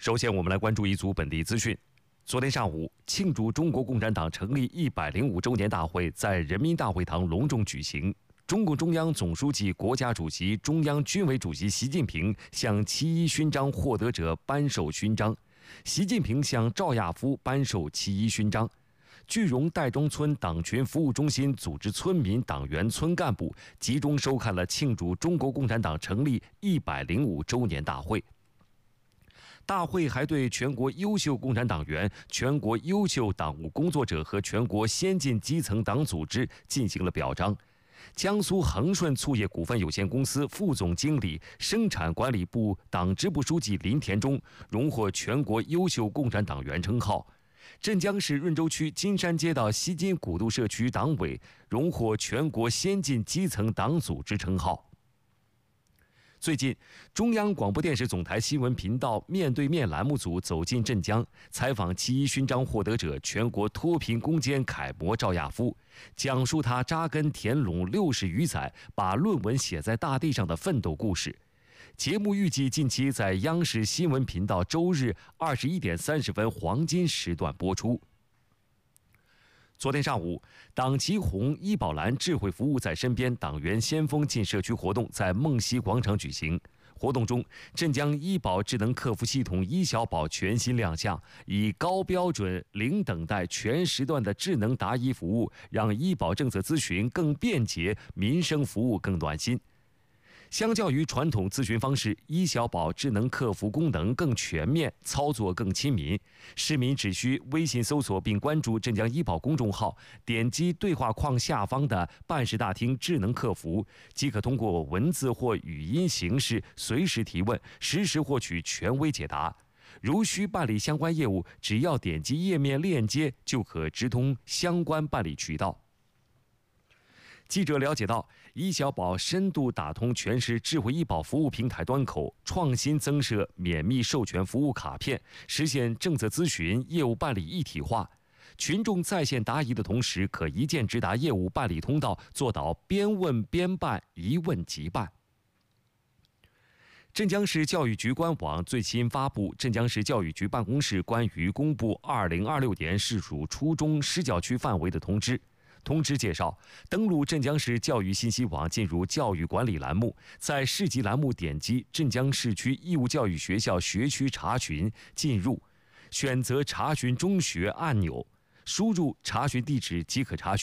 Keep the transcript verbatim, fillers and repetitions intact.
首先，我们来关注一组本地资讯。昨天上午，庆祝中国共产党成立一百零五周年大会在人民大会堂隆重举行。中共中央总书记、国家主席、中央军委主席习近平向七一勋章获得者颁授勋章，习近平向赵亚夫颁授七一勋章。句容戴庄村党群服务中心组织村民、党员、村干部集中收看了庆祝中国共产党成立一百零五周年大会。大会还对全国优秀共产党员、全国优秀党务工作者和全国先进基层党组织进行了表彰。江苏恒顺醋业股份有限公司副总经理、生产管理部党支部书记林田中荣获全国优秀共产党员称号。镇江市润州区金山街道西金古渡社区党委荣获全国先进基层党组织称号。最近，中央广播电视总台新闻频道面对面栏目组走进镇江，采访七一勋章获得者、全国脱贫攻坚楷模赵亚夫，讲述他扎根田垄六十余载，把论文写在大地上的奋斗故事。节目预计近期在央视新闻频道周日二十一点三十分黄金时段播出。昨天上午，党旗红、医保蓝智慧服务在身边党员先锋进社区活动在梦溪广场举行。活动中，镇江医保智能客服系统医小保全新亮相，以高标准、零等待、全时段的智能答疑服务，让医保政策咨询更便捷，民生服务更暖心。相较于传统咨询方式，医小保智能客服功能更全面，操作更亲民。市民只需微信搜索并关注镇江医保公众号，点击对话框下方的办事大厅智能客服，即可通过文字或语音形式随时提问，实时获取权威解答。如需办理相关业务，只要点击页面链接，就可直通相关办理渠道。记者了解到，医小保深度打通全市智慧医保服务平台端口，创新增设免密授权服务卡片，实现政策咨询、业务办理一体化。群众在线答疑的同时，可一键直达业务办理通道，做到边问边办，一问即办。镇江市教育局官网最新发布镇江市教育局办公室关于公布二零二六年市属初中施教区范围的通知。通知介绍，登录镇江市教育信息网，进入教育管理栏目，在市级栏目点击镇江市区义务教育学校学区查询，进入，选择查询中学按钮，输入查询地址即可查询。